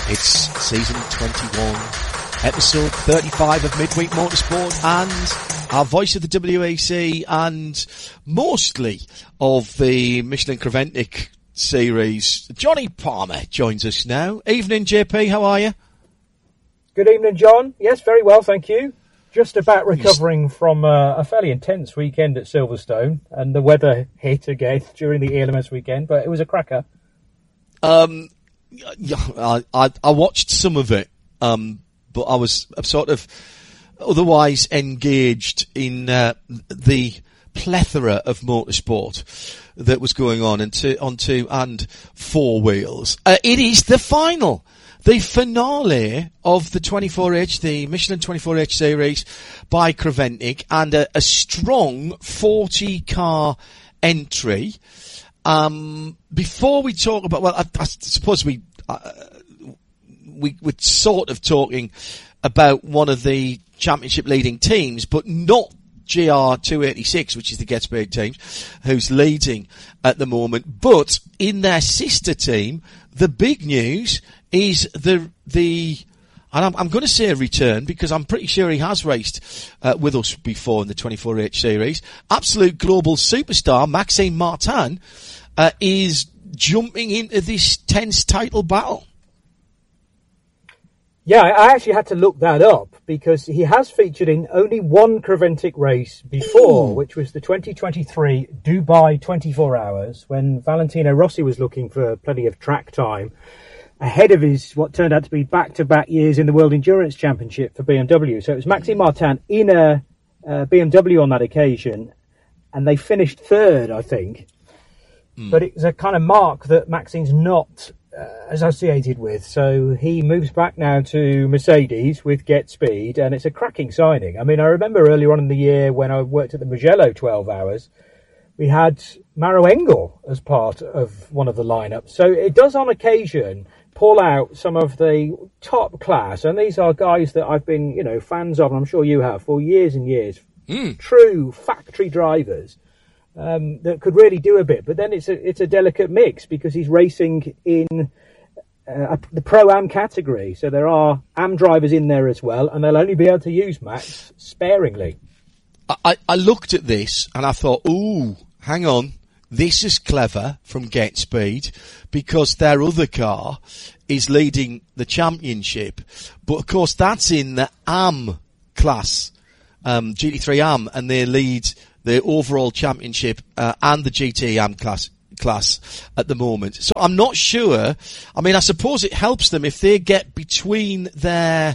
It's season 21, episode 35 of Midweek Motorsport, and our voice of the WEC and mostly of the Michelin Creventic series. Johnny Palmer joins us now. Evening, JP, how are you? Good evening, John. Yes, very well, thank you. Just about recovering from a fairly intense weekend at Silverstone, and the weather hit again during the ELMS weekend, but it was a cracker. I watched some of it, but I was sort of otherwise engaged in the plethora of motorsport that was going on on two and four wheels. It is the final. The finale of the 24H, the Michelin 24H series by Creventic, and a strong 40-car entry. Before we talk about, well, I suppose we're sort of talking about one of the championship leading teams, but not GR286, which is the Get Speed team, who's leading at the moment. But in their sister team, the big news is and I'm going to say a return because I'm pretty sure he has raced with us before in the 24H series. Absolute global superstar Maxime Martin is jumping into this tense title battle. Yeah, I actually had to look that up because he has featured in only one Creventic race before, which was the 2023 Dubai 24 Hours, when Valentino Rossi was looking for plenty of track time ahead of his what turned out to be back-to-back years in the World Endurance Championship for BMW. So it was Maxime Martin in a BMW on that occasion, and they finished third, I think. But it's a kind of mark that Maxime's not associated with. So he moves back now to Mercedes with Get Speed, and it's a cracking signing. I mean, I remember earlier on in the year when I worked at the Mugello 12 Hours, we had Maro Engel as part of one of the lineups. So it does on occasion pull out some of the top class, and these are guys that I've been, fans of, and I'm sure you have, for years and years. True factory drivers. That could really do a bit, but then it's a delicate mix because he's racing in the Pro-Am category, so there are Am drivers in there as well, and they'll only be able to use Max sparingly. I looked at this and I thought, ooh, hang on, this is clever from Get Speed because their other car is leading the championship, but of course that's in the Am class, GT3 Am, and they lead the overall championship and the GT Am class at the moment. So I'm not sure. I mean, I suppose it helps them if they get between their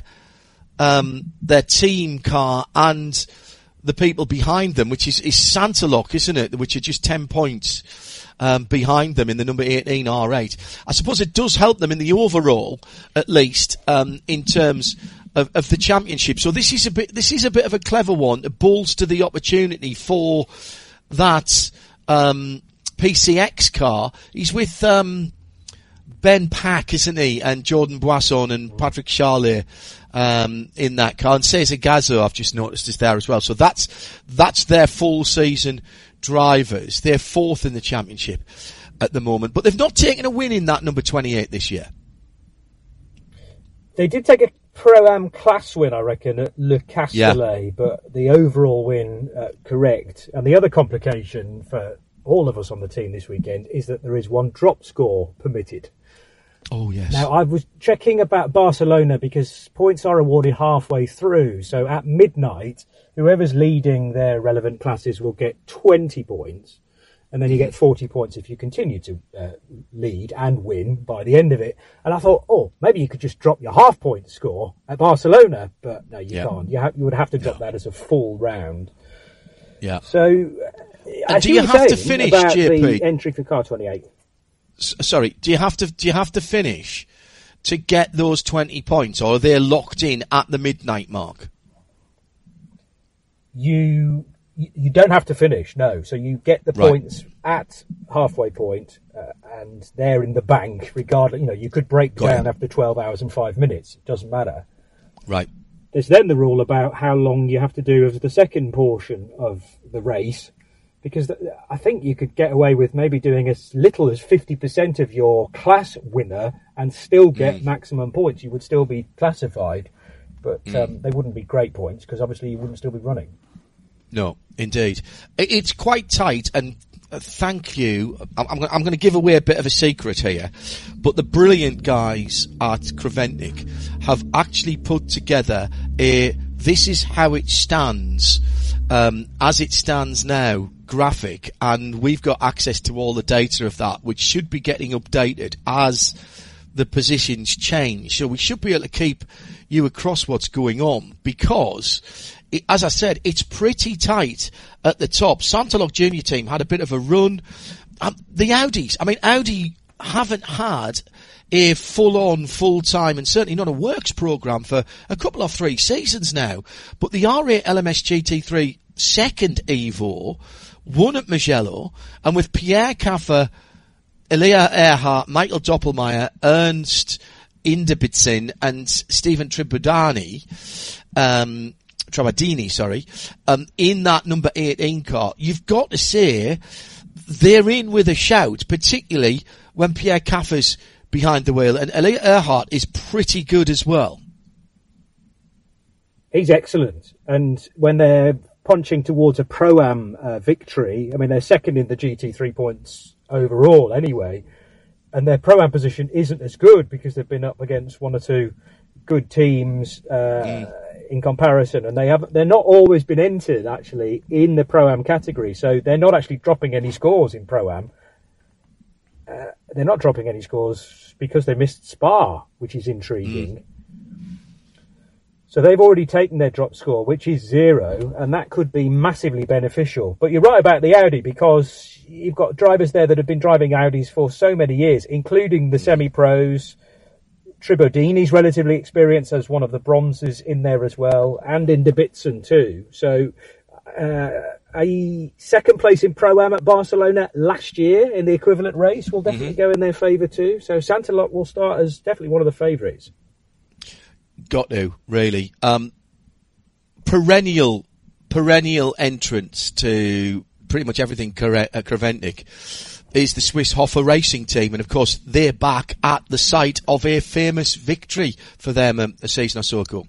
team car and the people behind them, which is Santalock, isn't it? Which are just 10 points behind them in the number 18 R8. I suppose it does help them in the overall, at least, in terms of the championship. So this is a bit of a clever one to bolster the opportunity for that PCX car. He's with Ben Pack, isn't he, and Jordan Boisson and Patrick Charlet in that car, and Cesar Gazzo I've just noticed is there as well. So that's their full season drivers. They're fourth in the championship at the moment, but they've not taken a win in that number 28 this year. They did take a Pro-Am class win, I reckon, at Le Castellet, but the overall win, correct. And the other complication for all of us on the team this weekend is that there is one drop score permitted. Oh, yes. Now, I was checking about Barcelona because points are awarded halfway through. So at midnight, whoever's leading their relevant classes will get 20 points. And then you get 40 points if you continue to lead and win by the end of it. And I thought, maybe you could just drop your half-point score at Barcelona. But no, you can't. You would have to drop that as a full round. Yeah. So, do you have to finish, about JP? The entry for car 28? Sorry, do you have to finish to get those 20 points, or are they locked in at the midnight mark? You don't have to finish, no. So you get the points at halfway point, and they're in the bank regardless. You could break down after 12 hours and 5 minutes. It doesn't matter. Right. There's then the rule about how long you have to do as the second portion of the race because I think you could get away with maybe doing as little as 50% of your class winner and still get maximum points. You would still be classified, but they wouldn't be great points because obviously you wouldn't still be running. No, indeed. It's quite tight, and thank you. I'm going to give away a bit of a secret here, but the brilliant guys at Creventic have actually put together this is how it stands, as it stands now, graphic, and we've got access to all the data of that, which should be getting updated as the positions change. So we should be able to keep you across what's going on, because as I said, it's pretty tight at the top. Santaloc Junior Team had a bit of a run. The Audis, Audi haven't had a full-on, full-time, and certainly not a works programme for a couple of 3 seasons now. But the R8 LMS GT3 second Evo won at Mugello, and with Pierre Caffer, Elia Earhart, Michael Doppelmayr, Ernst Inderbitzin, and Stephen Tribadini, in that number 18 car, you've got to say they're in with a shout, particularly when Pierre Caffer's behind the wheel, and Elia Earhart is pretty good as well. He's excellent, and when they're punching towards a Pro-Am victory, they're second in the GT3 points overall anyway, and their Pro-Am position isn't as good because they've been up against 1 or 2 good teams in comparison, and they're not always been entered actually in the Pro-Am category, so they're not actually dropping any scores in Pro-Am. They're not dropping any scores because they missed Spa, which is intriguing. So they've already taken their drop score, which is 0, and that could be massively beneficial. But you're right about the Audi, because you've got drivers there that have been driving Audis for so many years, including the semi-pros. Tribodini's relatively experienced as one of the bronzes in there as well, and in Debitson too. So a second place in Pro-Am at Barcelona last year in the equivalent race will definitely go in their favour too. So Santaloc will start as definitely one of the favourites. Got to, really. Perennial entrance to pretty much everything Creventic is the Swiss Hoffa Racing Team, and of course they're back at the site of a famous victory for them a season or so ago.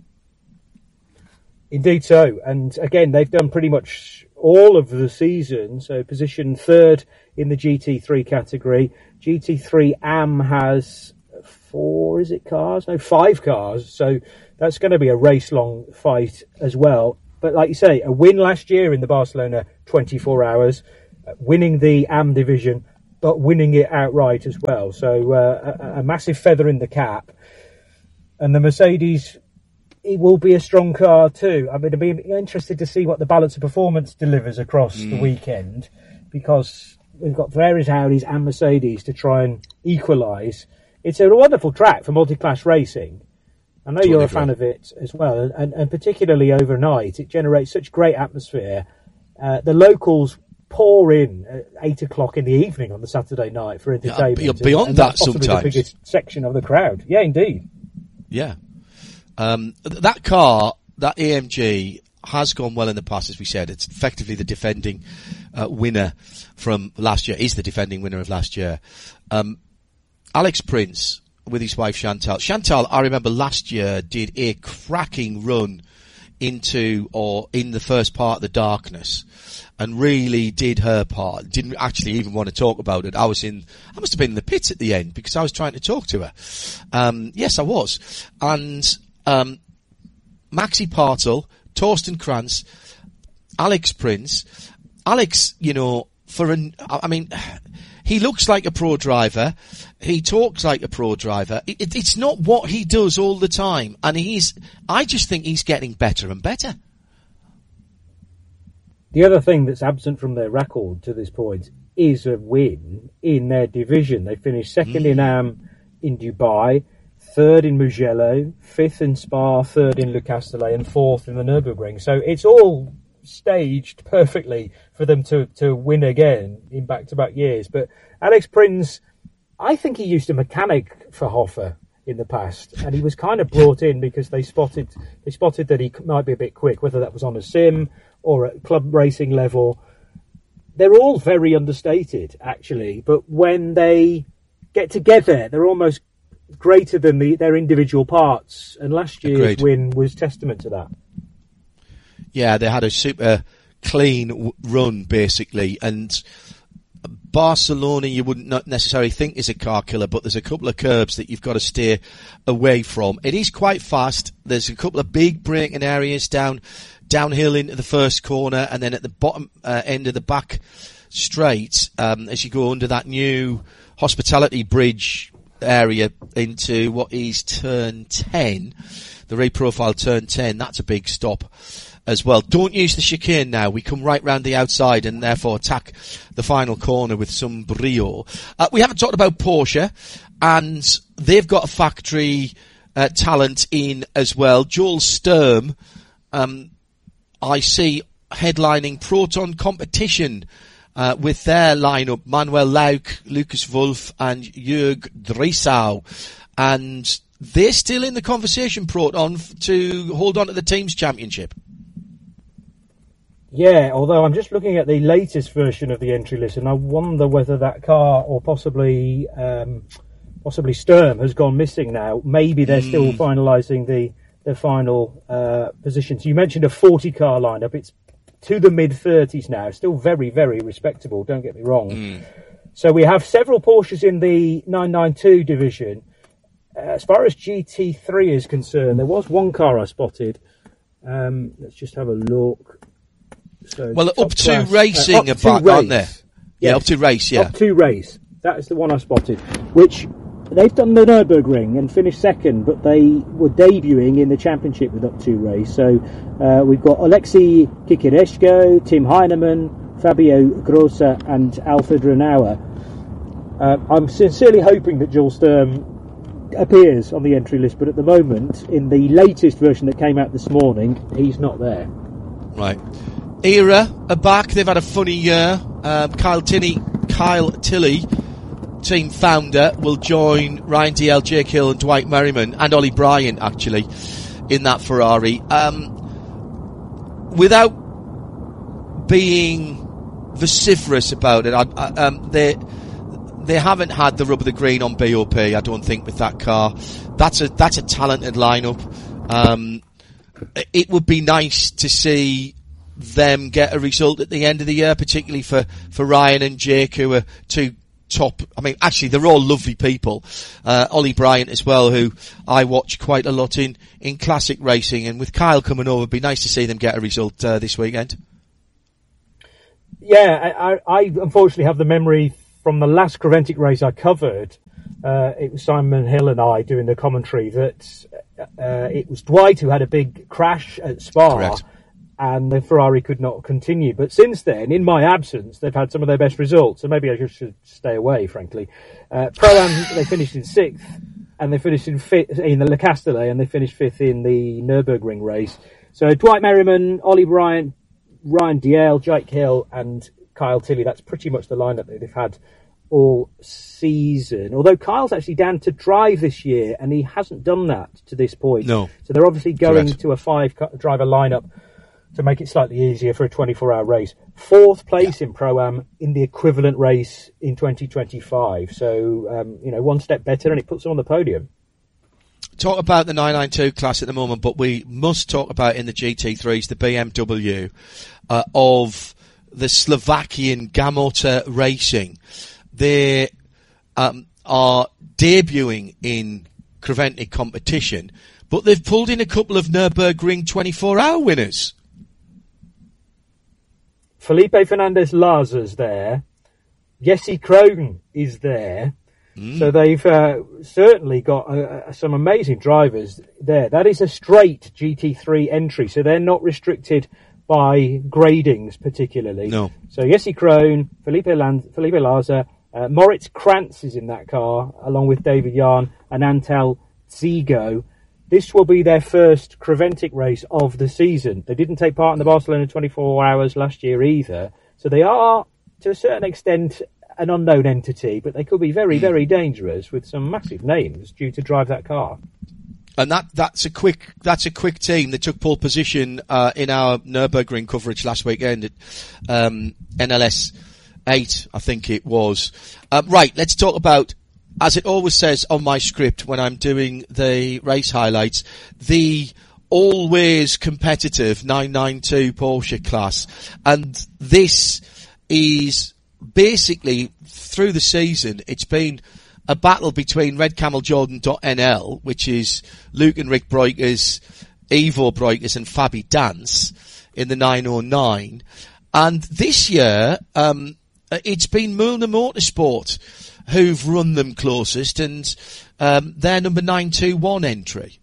Indeed so, and again they've done pretty much all of the season, so position 3rd in the GT3 category. GT3 AM has 5 cars, so that's going to be a race-long fight as well. But like you say, a win last year in the Barcelona 24 hours, winning the AM division, but winning it outright as well. So a massive feather in the cap. And the Mercedes, it will be a strong car too. I'd be interested to see what the balance of performance delivers across the weekend, because we've got various Audis and Mercedes to try and equalise. It's a wonderful track for multi-class racing. I know you're a fan of it as well, and particularly overnight. It generates such great atmosphere. The locals pour in at 8 o'clock in the evening on the Saturday night for entertainment. Yeah, beyond that sometimes. The biggest section of the crowd. Yeah, indeed. Yeah. That car, that AMG, has gone well in the past, as we said. It's effectively the defending winner from last year, is the defending winner of last year. Alex Prince with his wife Chantal. Chantal, I remember last year, did a cracking run in the first part of the darkness and really did her part. Didn't actually even want to talk about it. I must have been in the pits at the end because I was trying to talk to her. Yes, I was. And Maxi Partel, Torsten Krantz, Alex Prince. Alex, he looks like a pro driver. He talks like a pro driver. It's not what he does all the time. And I just think he's getting better and better. The other thing that's absent from their record to this point is a win in their division. They finished second in AM in Dubai, third in Mugello, fifth in Spa, third in Le Castellet, and fourth in the Nürburgring. So it's all staged perfectly for them to win again in back-to-back years. But Alex Prince, I think he used a mechanic for Hoffa in the past, and he was kind of brought in because they spotted that he might be a bit quick, whether that was on a sim or at club racing level. they're all very understated, actually. But when they get together, they're almost greater than their individual parts. And last year's win was testament to that. Yeah, they had a super clean run, basically. And Barcelona, you wouldn't not necessarily think is a car killer, but there's a couple of curbs that you've got to steer away from. It is quite fast. There's a couple of big braking areas downhill into the first corner, and then at the bottom end of the back straight, as you go under that new Hospitality Bridge area into what is turn 10, the reprofile turn 10, that's a big stop as well. Don't use the chicane now. We come right round the outside and therefore attack the final corner with some brio. We haven't talked about Porsche, and they've got a factory talent in as well. Joel Sturm, I see headlining Proton Competition with their lineup, Manuel Lauck, Lucas Wolf and Jörg Dreisau. And they're still in the conversation, Proton, to hold on to the team's championship. Yeah, although I'm just looking at the latest version of the entry list, and I wonder whether that car, or possibly Sturm, has gone missing now. Maybe they're still finalising the final positions. You mentioned a 40-car lineup. It's to the mid-30s now. Still very, very respectable, don't get me wrong. So we have several Porsches in the 992 division. As far as GT3 is concerned, there was one car I spotted. Let's just have a look. So well, Up to Racing are back, aren't they? Yeah, Up to Race, yeah. Up to Race. That is the one I spotted, which they've done the Nürburgring and finished second, but they were debuting in the championship with Up to Race. So we've got Alexei Kikireshko, Tim Heinemann, Fabio Grossa and Alfred Renauer. I'm sincerely hoping that Joel Sturm appears on the entry list, but at the moment, in the latest version that came out this morning, he's not there. Right. Era are back. They've had a funny year. Kyle Tilley, team founder, will join Ryan DL, Jake Hill and Dwight Merriman and Ollie Bryant, actually, in that Ferrari. Without being vociferous about it, they haven't had the rub of the green on BOP, I don't think, with that car. That's a talented lineup. It would be nice to see them get a result at the end of the year, particularly for Ryan and Jake, who are two top. I mean, actually, they're all lovely people. Ollie Bryant as well, who I watch quite a lot in classic racing, and with Kyle coming over, it'd be nice to see them get a result this weekend. Yeah, I unfortunately have the memory from the last Creventic race I covered. It was Simon Hill and I doing the commentary that it was Dwight who had a big crash at Spa. Correct. And the Ferrari could not continue. But since then, in my absence, they've had some of their best results. So maybe I should stay away, frankly. Pro-Am, they finished in 6th, and they finished in 5th in the Le Castellet, and they finished 5th in the Nürburgring race. So Dwight Merriman, Ollie Bryant, Ryan DL, Jake Hill, and Kyle Tilley. That's pretty much the lineup that they've had all season. Although Kyle's actually down to drive this year, and he hasn't done that to this point. No. So they're obviously going to a 5-driver lineup to make it slightly easier for a 24-hour race. 4th place in Pro-Am in the equivalent race in 2025. So, one step better, and it puts them on the podium. Talk about the 992 class at the moment, but we must talk about in the GT3s, the BMW of the Slovakian Gamota Racing. They are debuting in Creventic competition, but they've pulled in a couple of Nürburgring 24-hour winners. Felipe Fernandez-Lazar's there. Jesse Krogen is there. So they've certainly got some amazing drivers there. That is a straight GT3 entry, so they're not restricted by gradings particularly. No. So Jesse Krohn, Felipe Lazar, Moritz Krantz is in that car, along with David Yarn and Antal Zigo. This will be their first Creventic race of the season. They didn't take part in the Barcelona 24 hours last year either. So they are, to a certain extent, an unknown entity, but they could be very, very dangerous with some massive names due to drive that car. And that's a quick team. They took pole position in our Nürburgring coverage last weekend at NLS 8, I think it was. Right, let's talk about, as it always says on my script when I'm doing the race highlights, the always competitive 992 Porsche class. And this is basically, through the season, it's been a battle between Red Camel Jordan.nl, which is Luke and Rick Breukers, Ivo Breukers and Fabi Dance in the 909. And this year, it's been Mühlner Motorsport who've run them closest, and their number 921 entry.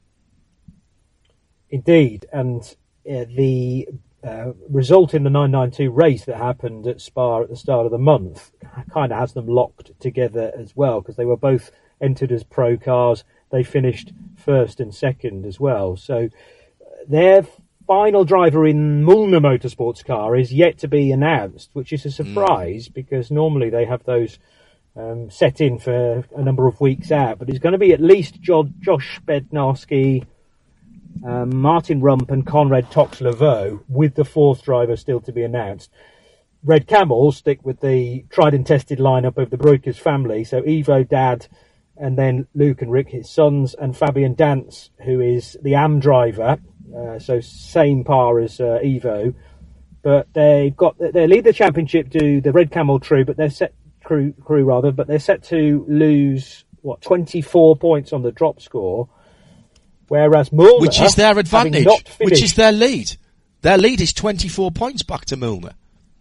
Indeed, and the result in the 992 race that happened at Spa at the start of the month kind of has them locked together as well, because they were both entered as pro cars. They finished first and second as well. So their final driver in Mühlner Motorsport's car is yet to be announced, which is a surprise because normally they have those set in for a number of weeks out. But it's going to be at least Josh Bednarski, Martin Rump and Conrad Tox-Lavaux, with the fourth driver still to be announced. Red Camel stick with the tried and tested lineup of the Breukers family, so Ivo, Dad, and then Luke and Rick, his sons, and Fabian Dance, who is the AM driver, so same par as Ivo. But they lead the championship to the Red Camel crew, but they're set but they're set to lose 24 points on the drop score. Whereas Mühlner, which is their advantage, which is their lead. Their lead is 24 points back to Mühlner.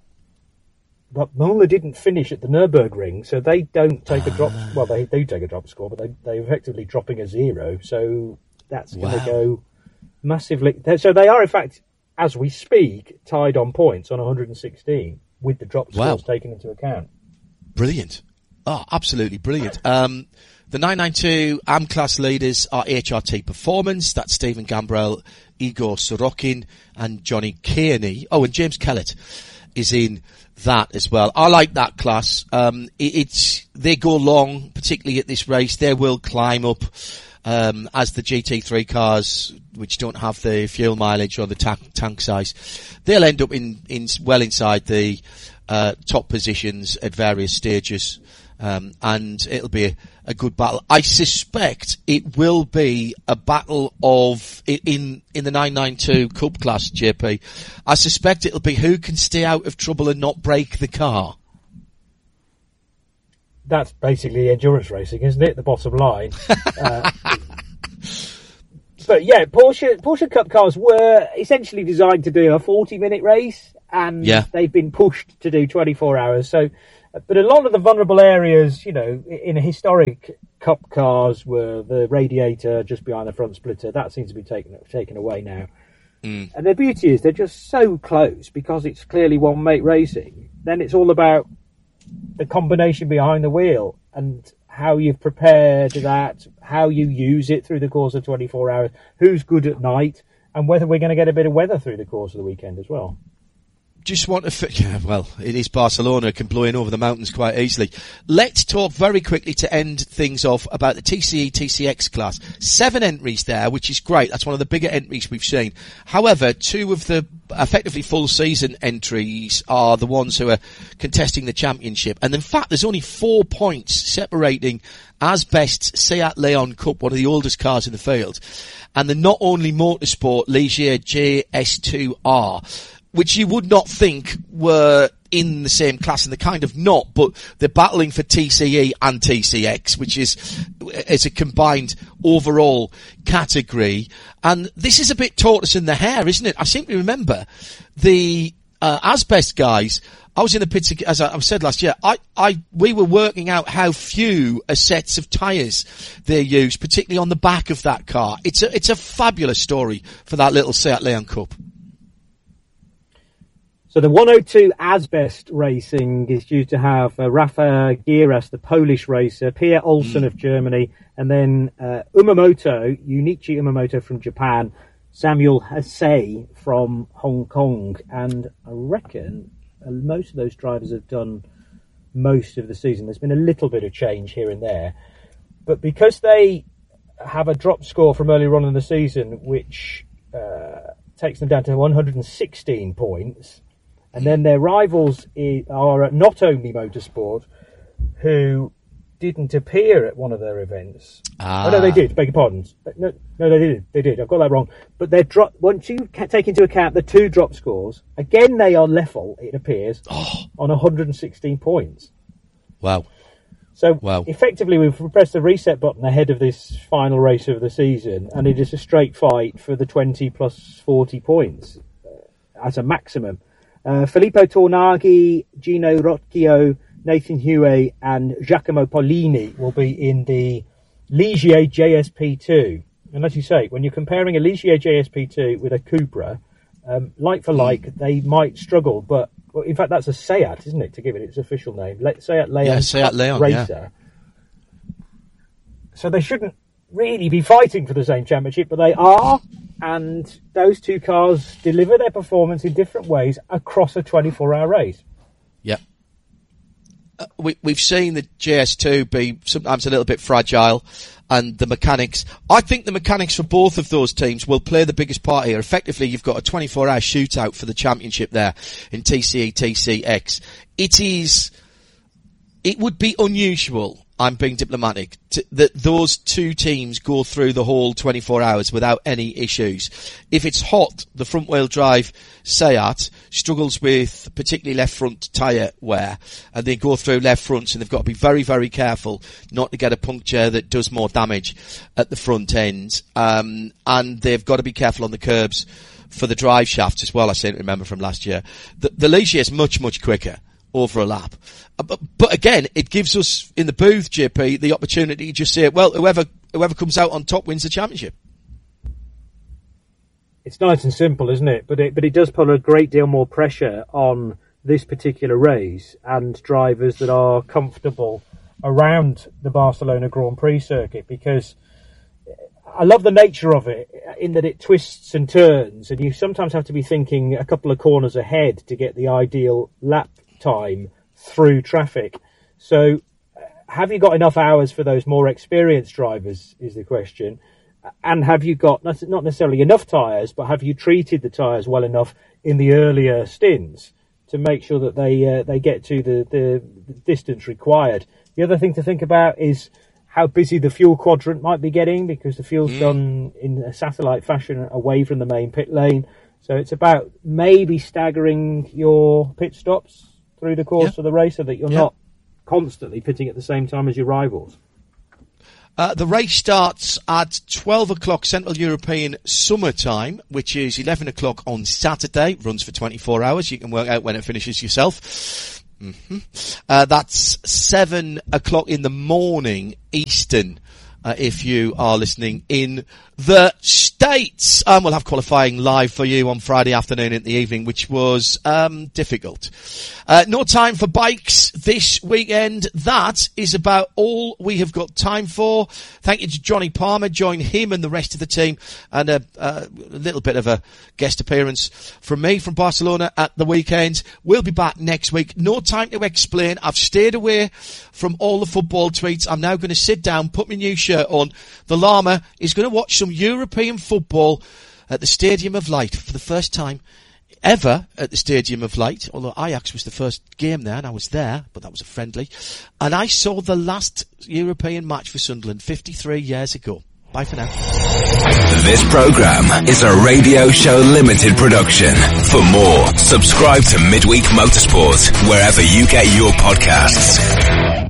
But Mühlner didn't finish at the Nürburgring, so they don't take a drop. Well, they do take a drop score, but they're effectively dropping a 0. So that's going to go massively. So they are, in fact, as we speak, tied on points on 116 with the drop scores taken into account. Brilliant. Oh, absolutely brilliant. The 992 AM class leaders are HRT Performance. That's Stephen Gambrell, Igor Sorokin, and Johnny Kearney. Oh, and James Kellett is in that as well. I like that class. They go long, particularly at this race. They will climb up, as the GT3 cars, which don't have the fuel mileage or the tank size, they'll end up in well inside the top positions at various stages. And it'll be a good battle. I suspect it will be a battle of, in the 992 Cup class, JP, I suspect it'll be who can stay out of trouble and not break the car. That's basically endurance racing, isn't it? The bottom line. But yeah, Porsche Cup cars were essentially designed to do a 40-minute race, and they've been pushed to do 24 hours. So, but a lot of the vulnerable areas, in a historic Cup cars were the radiator just behind the front splitter. That seems to be taken away now. And the beauty is they're just so close because it's clearly one-mate racing. Then it's all about the combination behind the wheel and how you've prepared that, how you use it through the course of 24 hours, who's good at night, and whether we're going to get a bit of weather through the course of the weekend as well. Just want to, it is Barcelona, it can blow in over the mountains quite easily. Let's talk very quickly to end things off about the TCE TCX class. 7 entries there, which is great. That's one of the bigger entries we've seen. However, 2 of the effectively full season entries are the ones who are contesting the championship. And in fact, there's only 4 points separating Asbest's Seat Leon Cup, one of the oldest cars in the field, and the Not Only Motorsport Ligier JS2R, which you would not think were in the same class, and they're kind of not, but they're battling for TCE and TCX, which is a combined overall category. And this is a bit tortoise in the hare, isn't it? I seem to remember the Asbest guys. I was in the pits, as I said last year, we were working out how few sets of tyres they use, particularly on the back of that car. It's a fabulous story for that little Seat Leon Cup. So the 102 Asbest Racing is due to have Rafa Giras, the Polish racer, Pierre Olsen of Germany, and then Yunichi Umamoto from Japan, Samuel Hasei from Hong Kong. And I reckon most of those drivers have done most of the season. There's been a little bit of change here and there. But because they have a drop score from earlier on in the season, which takes them down to 116 points. And then their rivals are Not Only Motorsport, who didn't appear at one of their events. Oh, no, they did. Beg your pardon. No, they did. They did. I've got that wrong. But their drop. Once you take into account the 2 drop scores, again they are level. It appears on 116 points. Wow. So effectively, we've pressed the reset button ahead of this final race of the season, and it is a straight fight for the 20 plus 40 points as a maximum. Filippo Tornaghi, Gino Rocchio, Nathan Huey and Giacomo Polini will be in the Ligier JSP2. And as you say, when you're comparing a Ligier JSP2 with a Cupra, like for like, they might struggle. But in fact, that's a Seat, isn't it, to give it its official name? Seat Leon, Seat Leon Racer. Yeah. So they shouldn't really be fighting for the same championship, but they are. And those 2 cars deliver their performance in different ways across a 24-hour race. Yeah. We've seen the JS2 be sometimes a little bit fragile, and the mechanics. I think the mechanics for both of those teams will play the biggest part here. Effectively, you've got a 24-hour shootout for the championship there in TCE, TCX. It would be unusual, I'm being diplomatic, that those 2 teams go through the whole 24 hours without any issues. If it's hot, the front-wheel drive Seat struggles with particularly left front tyre wear, and they go through left fronts, and they've got to be very, very careful not to get a puncture that does more damage at the front end. And they've got to be careful on the curbs for the drive shafts as well, I seem to remember from last year. The Ligier is much, much quicker over a lap. But again, it gives us in the booth, JP, the opportunity to just say, well, whoever comes out on top wins the championship. It's nice and simple, isn't it? But it does put a great deal more pressure on this particular race and drivers that are comfortable around the Barcelona Grand Prix circuit, because I love the nature of it in that it twists and turns, and you sometimes have to be thinking a couple of corners ahead to get the ideal lap time through traffic. So have you got enough hours for those more experienced drivers is the question, and have you got not necessarily enough tyres, but have you treated the tyres well enough in the earlier stints to make sure that they get to the distance required. The other thing to think about is how busy the fuel quadrant might be getting, because the fuel's done in a satellite fashion away from the main pit lane. So it's about maybe staggering your pit stops through the course of the race so that you're not constantly pitting at the same time as your rivals. The race starts at 12 o'clock Central European Summer Time, which is 11 o'clock on Saturday. Runs for 24 hours. You can work out when it finishes yourself. That's 7 o'clock in the morning Eastern, if you are listening in the States. We'll have qualifying live for you on Friday afternoon in the evening, which was difficult. No time for bikes this weekend. That is about all we have got time for. Thank you to Johnny Palmer. Join him and the rest of the team, and a little bit of a guest appearance from me from Barcelona at the weekend. We'll be back next week. No time to explain. I've stayed away from all the football tweets. I'm now going to sit down, put my new shirt on. The llama is going to watch some European football at the Stadium of Light for the first time ever at the Stadium of Light, although Ajax was the first game there and I was there, but that was a friendly. And I saw the last European match for Sunderland 53 years ago. Bye for now. This program is a Radio Show Limited production. For more, subscribe to Midweek Motorsport wherever you get your podcasts.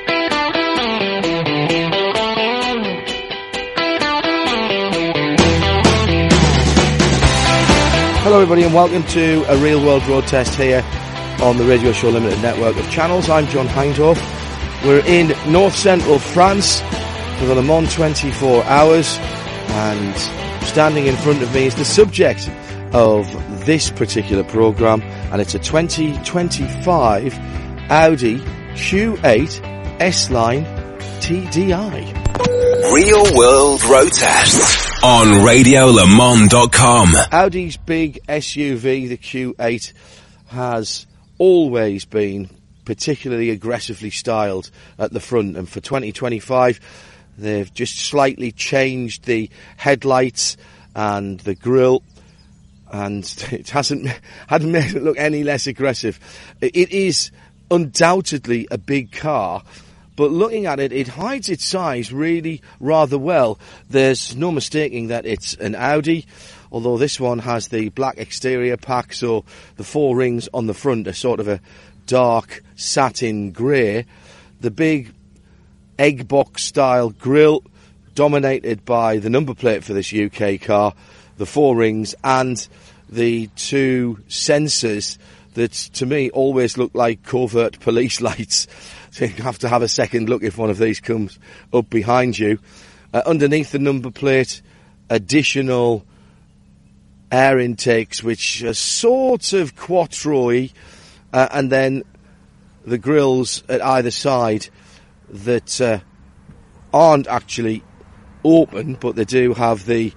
Hello everybody and welcome to a Real World Road Test here on the Radio Show Limited network of channels. I'm John Hindhaugh. We're in north central France for the Le Mans 24 hours, and standing in front of me is the subject of this particular programme, and it's a 2025 Audi Q8 S-Line TDI. Real World Road Tests on RadioLeMans.com. Audi's big SUV, the Q8, has always been particularly aggressively styled at the front, and for 2025 They've just slightly changed the headlights and the grille, and it hadn't made it look any less aggressive. It is undoubtedly a big car, but looking at it, it hides its size really rather well. There's no mistaking that it's an Audi, although this one has the black exterior pack, so the four rings on the front are sort of a dark satin grey. The big egg box style grille dominated by the number plate for this UK car, the four rings and the two sensors that to me always look like covert police lights. So you have to have a second look if one of these comes up behind you. Underneath the number plate, additional air intakes which are sort of quattro-y, and then the grills at either side that aren't actually open, but they do have the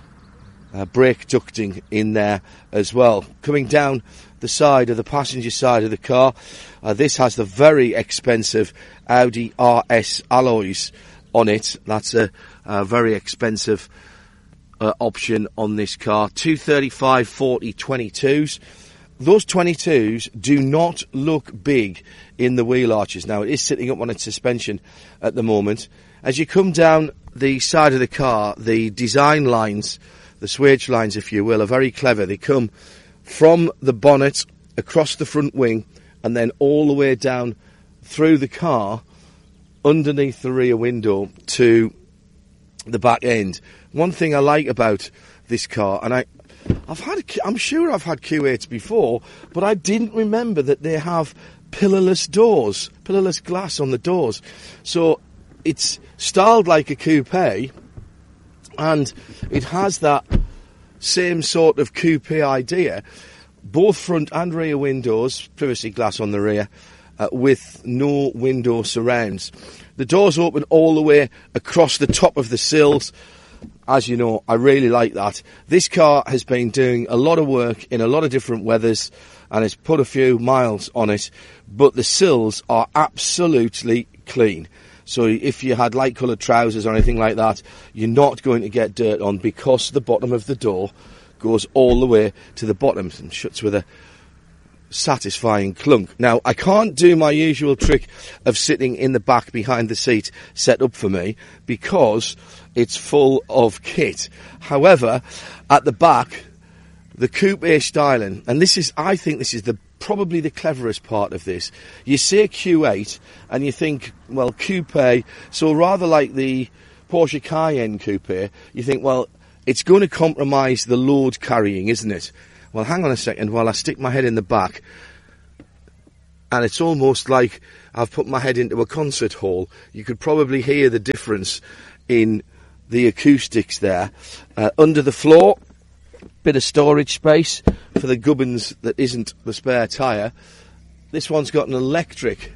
brake ducting in there as well. Coming down the side of the passenger side of the car, this has the very expensive Audi RS alloys on it. That's a very expensive option on this car. 235/40 22s. Those 22s do not look big in the wheel arches. Now, it is sitting up on its suspension at the moment. As you come down the side of the car, the design lines, the swage lines, if you will, are very clever. They come from the bonnet, across the front wing, and then all the way down through the car, underneath the rear window to the back end. One thing I like about this car, and I'm sure I've had Q8s before, but I didn't remember that they have pillarless doors, pillarless glass on the doors. So it's styled like a coupe, and it has that same sort of coupe idea. Both front and rear windows, privacy glass on the rear, with no window surrounds. The doors open all the way across the top of the sills. As you know, I really like that. This car has been doing a lot of work in a lot of different weathers and has put a few miles on it, but the sills are absolutely clean. So if you had light coloured trousers or anything like that, you're not going to get dirt on, because the bottom of the door goes all the way to the bottom and shuts with a satisfying clunk. Now, I can't do my usual trick of sitting in the back behind the seat set up for me, because it's full of kit. However, at the back, the coupe styling, and I think this is probably the cleverest part of this. You say Q8 and you think, well, coupe, so rather like the Porsche Cayenne coupe, you think, well, it's going to compromise the load carrying, isn't it? Well, hang on a second while I stick my head in the back, and it's almost like I've put my head into a concert hall. You could probably hear the difference in the acoustics there. Under the floor, bit of storage space for the gubbins that isn't the spare tyre. This one's got an electric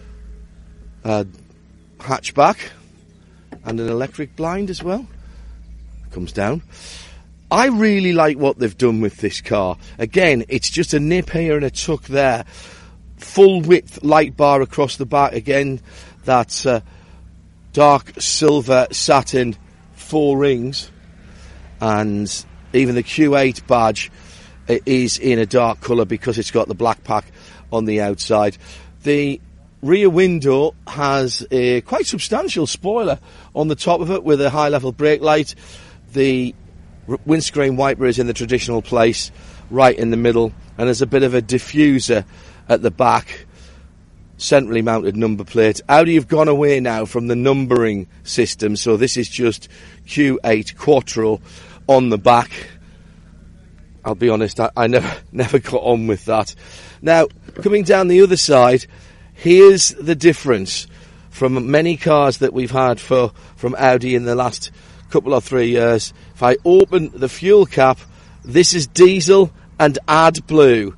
hatchback and an electric blind as well. Comes down. I really like what they've done with this car. Again, it's just a nip here and a tuck there. Full width light bar across the back. Again, that's dark silver satin four rings, and even the Q8 badge is in a dark colour because it's got the black pack on the outside. The rear window has a quite substantial spoiler on the top of it with a high level brake light. The windscreen wiper is in the traditional place right in the middle, and there's a bit of a diffuser at the back. Centrally mounted number plate. Audi have gone away now from the numbering system, so this is just Q8 Quattro on the back. I'll be honest, I never got on with that. Now, coming down the other side, here's the difference from many cars that we've had from Audi in the last couple or 3 years. If I open the fuel cap, this is diesel and AdBlue.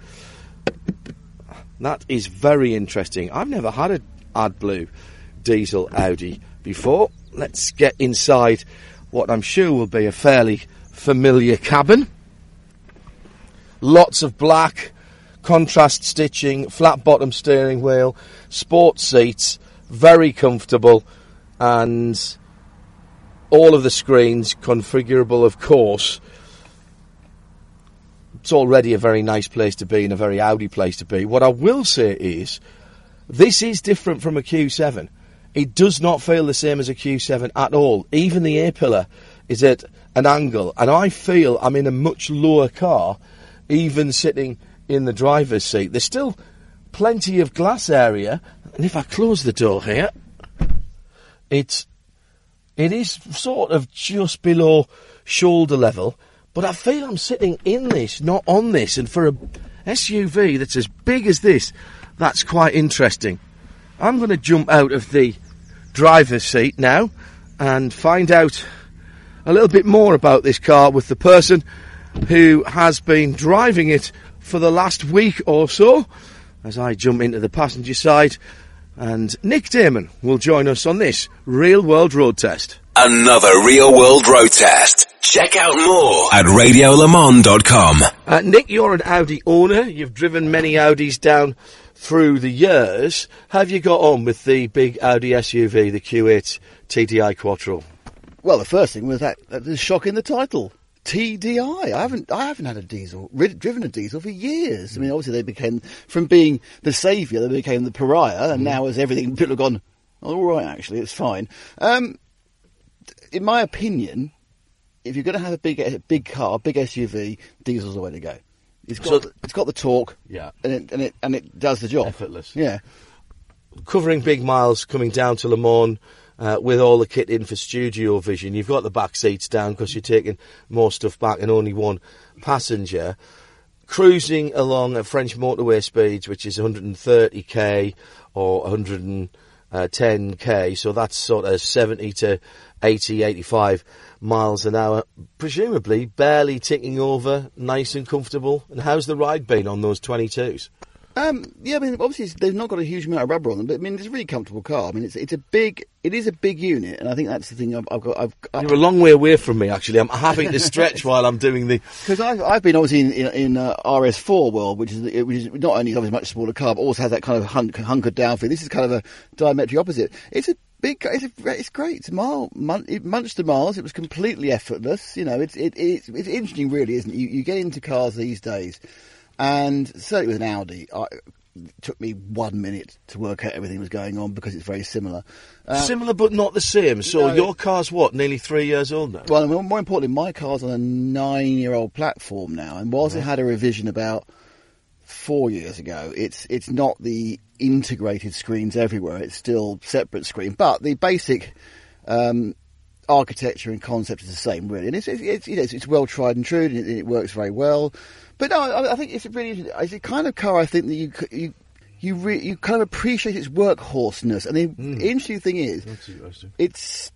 That is very interesting. I've never had an AdBlue diesel Audi before. Let's get inside what I'm sure will be a fairly familiar cabin. Lots of black, contrast stitching, flat bottom steering wheel, sports seats, very comfortable, and all of the screens configurable, of course. It's already a very nice place to be and a very Audi place to be. What I will say is, this is different from a Q7. It does not feel the same as a Q7 at all. Even the A-pillar is at an angle, and I feel I'm in a much lower car, even sitting in the driver's seat. There's still plenty of glass area, and if I close the door here, it is sort of just below shoulder level, but I feel I'm sitting in this, not on this, and for a SUV that's as big as this, that's quite interesting. I'm going to jump out of the driver's seat now and find out a little bit more about this car with the person who has been driving it for the last week or so, as I jump into the passenger side, and Nick Damon will join us on this Real World Road Test. Another Real World Road Test. Check out more at radiolemans.com. Nick, you're an Audi owner. You've driven many Audis down through the years. Have you got on with the big Audi SUV, the Q8 TDI Quattro? Well, the first thing was that the shock in the title. TDI. I haven't had a diesel, driven a diesel for years. I mean, obviously they became, from being the saviour, they became the pariah, and now as everything, people have gone, all right, actually, it's fine. In my opinion, if you're going to have a big car, big SUV, diesel's the way to go. It's got the torque, yeah, and it does the job. Effortless, yeah. Covering big miles, coming down to Le Mans. With all the kit in for studio vision, you've got the back seats down because you're taking more stuff back and only one passenger. Cruising along at French motorway speeds, which is 130k or 110k, so that's sort of 70 to 80, 85 miles an hour, presumably barely ticking over, nice and comfortable. And how's the ride been on those 22s? Yeah, I mean, obviously they've not got a huge amount of rubber on them, but I mean, it's a really comfortable car. I mean, it is a big unit, and I think that's the thing I've got. You're a long way away from me, actually. I'm having to stretch while I'm doing the. Because I've been obviously in RS4 world, which is not only obviously a much smaller car, but also has that kind of hunkered down feel. This is kind of a diametric opposite. It's a big. It's great. It's it munched the miles. It was completely effortless. You know, it's interesting, really, isn't it? You get into cars these days. And certainly with an Audi, it took me 1 minute to work out everything that was going on because it's very similar. Similar but not the same. So no, your car's what, nearly 3 years old now? Well, more importantly, my car's on a 9-year-old platform now. And whilst it had a revision about 4 years ago, it's not the integrated screens everywhere. It's still separate screen. But the basic architecture and concept is the same, really. And it's well tried and true, and it works very well. But no, I think it's a kind of car. I think that you kind of appreciate its workhorseness. And the interesting thing is, it's